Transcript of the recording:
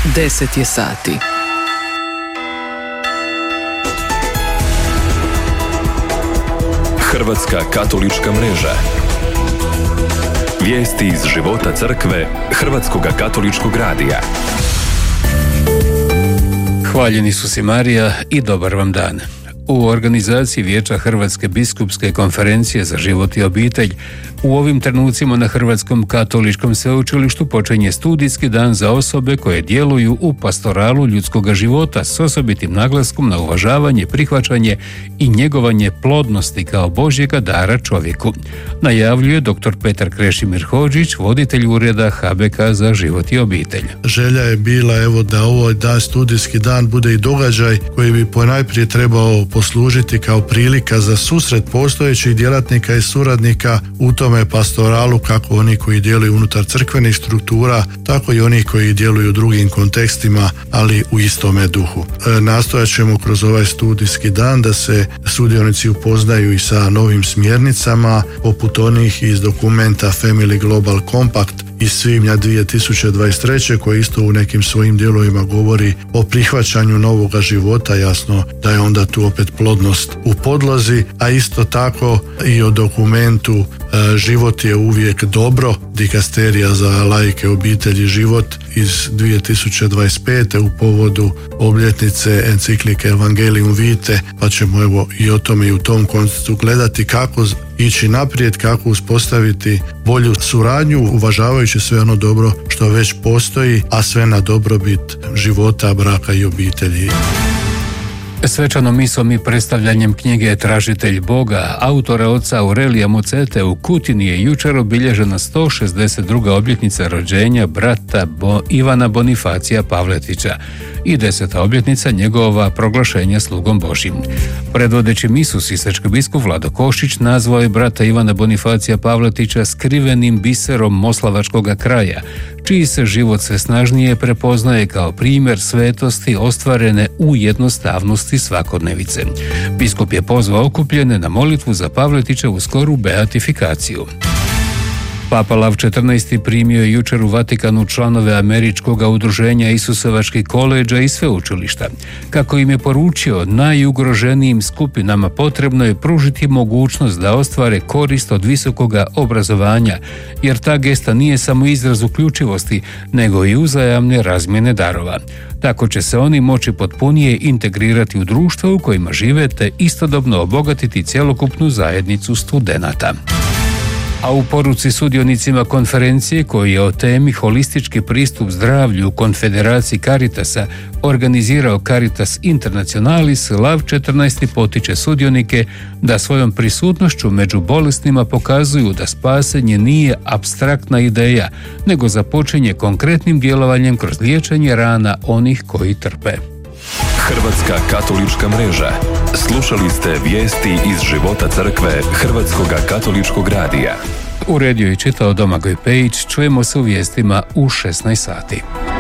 10 je sati. Hrvatska katolička mreža. Vijesti iz života crkve Hrvatskog katoličkog radija. Hvaljeni su si Marija i dobar vam dan. U organizaciji Vijeća Hrvatske biskupske konferencije za život i obitelj u ovim trenucima na Hrvatskom katoličkom sveučilištu počinje studijski dan za osobe koje djeluju u pastoralu ljudskog života s osobitim naglaskom na uvažavanje, prihvaćanje i njegovanje plodnosti kao Božjega dara čovjeku. Najavljuje dr. Petar Krešimir Hodžić, voditelj ureda HBK za život i obitelj. Želja je bila da ovaj studijski dan bude i događaj koji bi ponajprije trebao poslužiti kao prilika za susret postojećih djelatnika i suradnika u tome pastoralu, kako oni koji djeluju unutar crkvenih struktura, tako i oni koji djeluju u drugim kontekstima, ali u istome duhu. Nastojat ćemo kroz ovaj studijski dan da se sudionici upoznaju i sa novim smjernicama, poput onih iz dokumenta Family Global Compact iz svibnja 2023. koji isto u nekim svojim dijelovima govori o prihvaćanju novoga života, jasno da je onda tu opet plodnost u podlozi, a isto tako i o dokumentu Život je uvijek dobro, dikasterija za laike, obitelj i život iz 2025. u povodu obljetnice enciklike Evangelium Vitae, pa ćemo i o tome i u tom kontekstu gledati kako ići naprijed, kako uspostaviti bolju suradnju, uvažavajući sve ono dobro što već postoji, a sve na dobrobit života, braka i obitelji. Svečanom misom i predstavljanjem knjige Tražitelj Boga, autora oca Aurelija Mucete u Kutini je jučer obilježena 162. obljetnica rođenja brata Ivana Bonifacija Pavletića i 10. obljetnica njegova proglašenja slugom Božjim. Predvodeći misu sisački biskup Vlado Košić nazvao je brata Ivana Bonifacija Pavletića skrivenim biserom moslavačkoga kraja, čiji se život sve snažnije prepoznaje kao primjer svetosti ostvarene u jednostavnosti svakodnevice. Biskup je pozvao okupljene na molitvu za Pavletića u skoru beatifikaciju. Papa Lav XIV primio je jučer u Vatikanu članove Američkog udruženja Isusovačkih koledža i sveučilišta. Kako im je poručio, najugroženijim skupinama potrebno je pružiti mogućnost da ostvare korist od visokoga obrazovanja, jer ta gesta nije samo izraz uključivosti, nego i uzajamne razmjene darova. Tako će se oni moći potpunije integrirati u društvo u kojima žive te istodobno obogatiti cjelokupnu zajednicu studenata. A u poruci sudionicima konferencije koji je o temi holistički pristup zdravlju u Konfederaciji Caritasa organizirao Caritas Internationalis, Lav XIV potiče sudionike da svojom prisutnošću među bolesnima pokazuju da spasenje nije apstraktna ideja, nego započinje konkretnim djelovanjem kroz liječenje rana onih koji trpe. Hrvatska katolička mreža. Slušali ste vijesti iz života crkve Hrvatskog katoličkog radija. Uredio i čitao Domagoj Pejić. Čujemo se u vijestima u 16 sati.